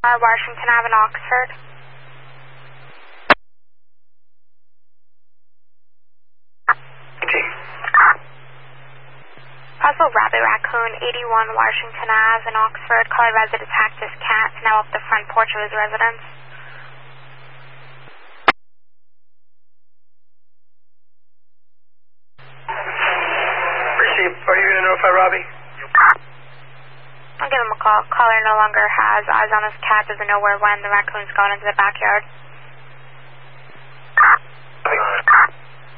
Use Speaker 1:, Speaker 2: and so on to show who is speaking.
Speaker 1: Washington Avenue, Oxford. Possible rabbit raccoon, 81 Washington Ave in Oxford. Colored resident attacked his cat, now up the front porch of his residence.
Speaker 2: Received. Are you going to notify Robbie?
Speaker 1: I'll give him a call. Caller no longer has eyes on his cat, doesn't know where when the raccoon's gone into the backyard.